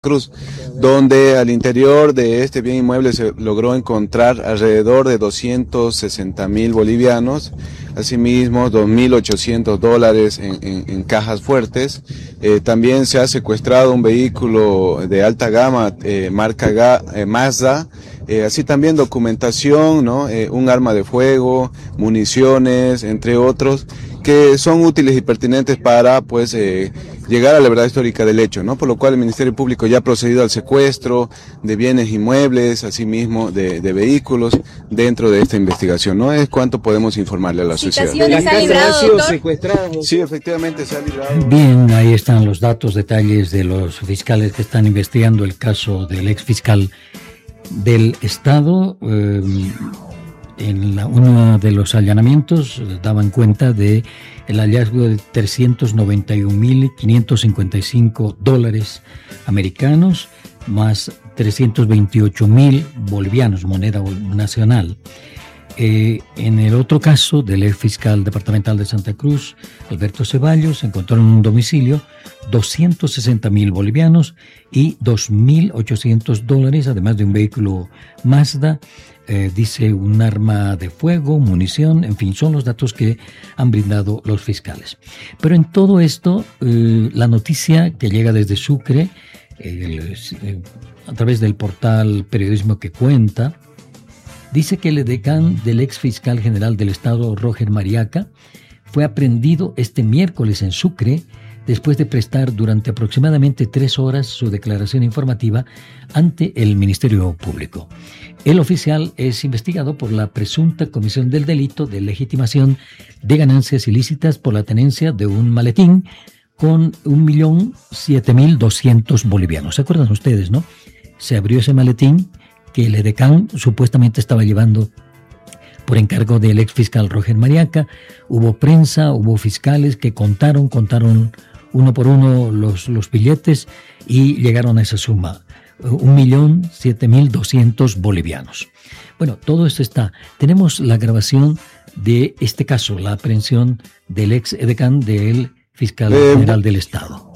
Cruz, donde al interior de este bien inmueble se logró encontrar alrededor de 260.000 bolivianos, asimismo $2.800 en cajas fuertes. También se ha secuestrado un vehículo de alta gama, marca Mazda, así también documentación, ¿no? Un arma de fuego, municiones, entre otros, que son útiles y pertinentes para llegar a la verdad histórica del hecho, ¿no? Por lo cual el Ministerio Público ya ha procedido al secuestro de bienes inmuebles, asimismo de vehículos dentro de esta investigación, ¿no? Es cuanto podemos informarle a la sociedad. ¿La casa ha sido secuestrada? Sí, efectivamente se ha librado. Bien, ahí están los datos, detalles de los fiscales que están investigando el caso del ex fiscal del Estado. En uno de los allanamientos daban cuenta de el hallazgo de $391.555 americanos, más 328.000 bolivianos, moneda nacional. En el otro caso del ex fiscal departamental de Santa Cruz, Alberto Ceballos, encontraron en un domicilio 260.000 bolivianos y $2.800, además de un vehículo Mazda, dice un arma de fuego, munición, en fin, son los datos que han brindado los fiscales. Pero en todo esto, la noticia que llega desde Sucre, a través del portal Periodismo que Cuenta, dice que el edecán del ex fiscal general del Estado, Roger Mariaca, fue aprehendido este miércoles en Sucre después de prestar durante aproximadamente 3 horas su declaración informativa ante el Ministerio Público. El oficial es investigado por la presunta comisión del delito de legitimación de ganancias ilícitas por la tenencia de un maletín con 1.007.200 bolivianos. ¿Se acuerdan ustedes, no? Se abrió ese maletín que el edecán supuestamente estaba llevando por encargo del ex fiscal Roger Mariaca. Hubo prensa, hubo fiscales que contaron uno por uno los billetes y llegaron a esa suma, 1.007.200 bolivianos. Bueno, todo esto está. Tenemos la grabación de este caso, la aprehensión del ex edecán del fiscal general del Estado.